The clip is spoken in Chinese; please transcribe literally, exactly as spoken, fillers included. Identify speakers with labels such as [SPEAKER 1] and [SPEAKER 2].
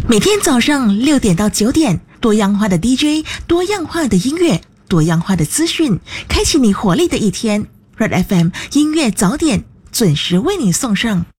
[SPEAKER 1] 每天早上六点到九点，多样化的 D J， 多样化的音乐，多样化的资讯，开启你活力的一天。Red F M 音乐早点准时为你送上。